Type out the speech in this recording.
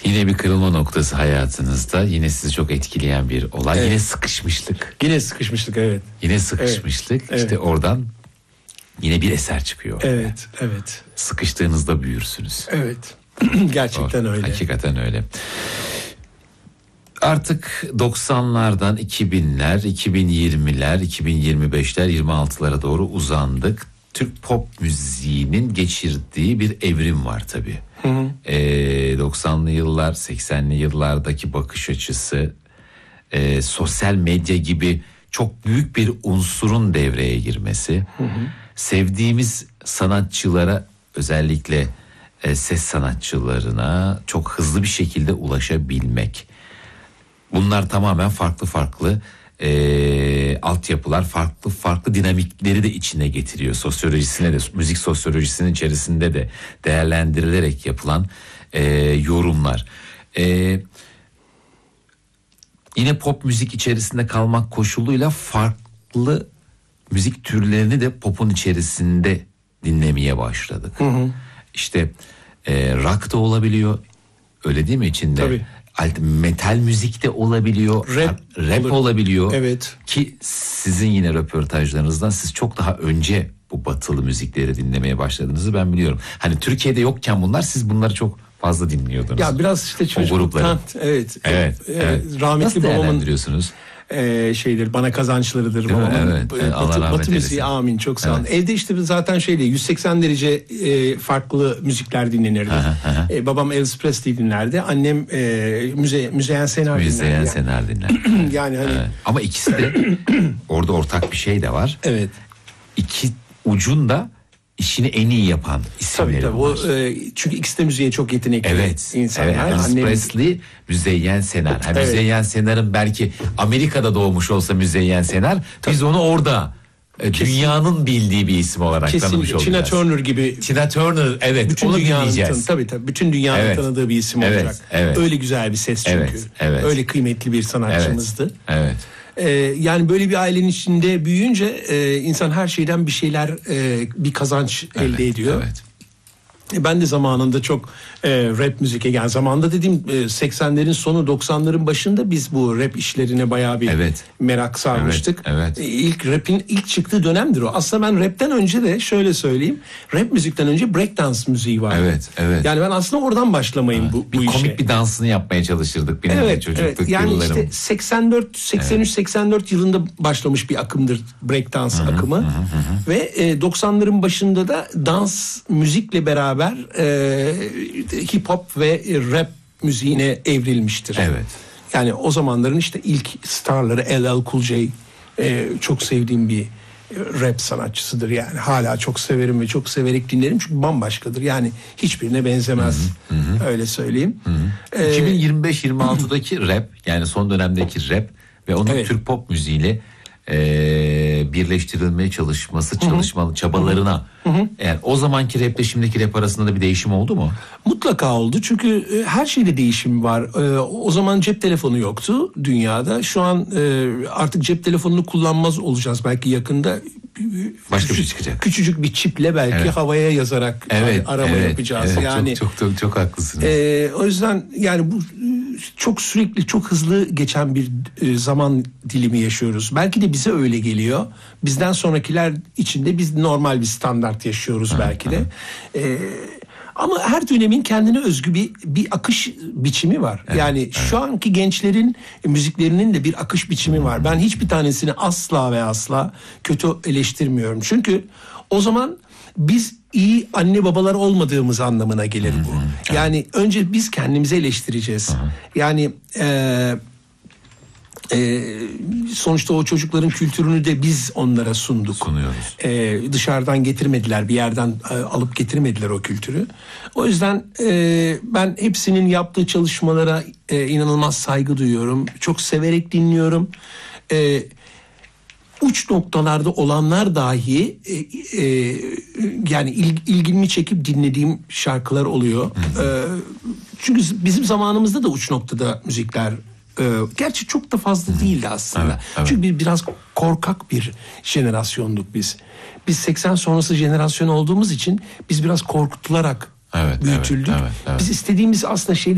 Yine bir kırılma noktası hayatınızda. Yine sizi çok etkileyen bir olay. Evet. Yine sıkışmışlık. Yine sıkışmıştık, evet. Yine sıkışmışlık. Evet. İşte oradan yine bir eser çıkıyor. Evet, evet. Sıkıştığınızda büyürsünüz. Evet. Gerçekten öyle. Hakikaten öyle. Artık 90'lardan 2000'ler, 2020'ler, 2025'ler, 26'lara doğru uzandık. Türk pop müziğinin geçirdiği bir evrim var tabii. 90'lı yıllar, 80'li yıllardaki bakış açısı, sosyal medya gibi çok büyük bir unsurun devreye girmesi, sevdiğimiz sanatçılara, özellikle ses sanatçılarına çok hızlı bir şekilde ulaşabilmek. Bunlar tamamen farklı altyapılar, farklı dinamikleri de içine getiriyor. Sosyolojisine de, müzik sosyolojisinin içerisinde de değerlendirilerek yapılan yorumlar. Yine pop müzik içerisinde kalmak koşuluyla farklı müzik türlerini de popun içerisinde dinlemeye başladık. İşte rock da olabiliyor, öyle değil mi içinde? Tabii. Metal müzik de olabiliyor, rap olabiliyor. Evet. Ki sizin yine röportajlarınızdan siz çok daha önce bu batılı müzikleri dinlemeye başladığınızı ben biliyorum. Hani Türkiye'de yokken bunlar, siz bunları çok fazla dinliyordunuz. Ya biraz işte çocukluktan, evet. Rahmetli nasıl babamın değerlendiriyorsunuz? Şeydir, bana kazançlarıdır babamın. Evet, Allah rahmet Batı müziği, eylesin. amin, çok sağ olun. Evde işte zaten 180 derece farklı müzikler dinlenirdi. Babam Elvis Presley dinlerdi. Annem Müzeyyen Senar dinlerdi. Müzeyyen Senar dinler. Yani hani. Evet. Ama ikisi de orada ortak bir şey de var. Evet. İki ucun da işini en iyi yapan isimleri Tabii. var. Çünkü ikisi de müziğe çok yetenekli insanlar. Evet. Elvis Presley, Müzeyyen Senar. Evet. Müzeyyen Senar'ın belki Amerika'da doğmuş olsa Müzeyyen Senar, biz onu orada dünyanın bildiği bir isim olarak tanımış olacağız. Tina Turner gibi. Tina Turner, evet. Bütün onu dünyanın dinleyeceğiz. Tabii. Bütün dünyanın tanıdığı bir isim olacak. Evet. Öyle güzel bir ses çünkü. Evet. Öyle kıymetli bir sanatçımızdı. Evet. Yani böyle bir ailenin içinde büyüyünce insan her şeyden bir şeyler, bir kazanç elde ediyor. Evet. Ben de zamanında çok rap müzik, yani zamanında dediğim 80'lerin sonu 90'ların başında biz bu rap işlerine bayağı bir merak sarmıştık. Evet. İlk rap'in ilk çıktığı dönemdir o. Aslında ben rapten önce de şöyle söyleyeyim, rap müzikten önce breakdance müziği vardı. Evet. Yani ben aslında oradan başlamayayım bu işe. Komik bir dansını yapmaya çalışırdık benim çocukluk yani yıllarım. işte 83-84 yılında başlamış bir akımdır breakdance akımı. Ve 90'ların başında da dans müzikle beraber hip hop ve rap müziğine evrilmiştir. Evet. Yani o zamanların işte ilk starları LL Cool J, çok sevdiğim bir rap sanatçısıdır yani. Hala çok severim ve çok severek dinlerim çünkü bambaşkadır. Yani hiçbirine benzemez. Öyle söyleyeyim. 2025-26'daki rap, yani son dönemdeki rap ve onun Türk pop müziğiyle birleştirilmeye çabalarına. Yani o zamanki raple şimdiki rap arasında da bir değişim oldu mu? Mutlaka oldu çünkü her şeyde değişim var. O zaman cep telefonu yoktu dünyada. Şu an artık cep telefonunu kullanmaz olacağız belki yakında. Başka bir şey çıkacak. Küçücük bir çiple belki havaya yazarak arama yapacağız. Evet, yani çok haklısınız. O yüzden yani bu çok sürekli çok hızlı geçen bir zaman dilimi yaşıyoruz. Belki de bize öyle geliyor. Bizden sonrakiler içinde biz normal bir standart yaşıyoruz belki de. Ama her dönemin kendine özgü bir akış biçimi var. Yani şu anki gençlerin müziklerinin de bir akış biçimi var. Ben hiçbir tanesini asla ve asla kötü eleştirmiyorum. Çünkü o zaman biz iyi anne babalar olmadığımız anlamına gelir bu. Yani önce biz kendimizi eleştireceğiz. Yani sonuçta o çocukların kültürünü de biz onlara sunuyoruz. Dışarıdan getirmediler, bir yerden alıp getirmediler o kültürü. O yüzden ben hepsinin yaptığı çalışmalara inanılmaz saygı duyuyorum. Çok severek dinliyorum. Uç noktalarda olanlar dahi yani ilgimi çekip dinlediğim şarkılar oluyor. Çünkü bizim zamanımızda da uç noktada müzikler gerçi çok da fazla değildi aslında. Evet. Çünkü biz biraz korkak bir jenerasyonduk biz. Biz 80 sonrası jenerasyon olduğumuz için biz biraz korkutularak büyütüldük. Biz istediğimiz aslında şeyleri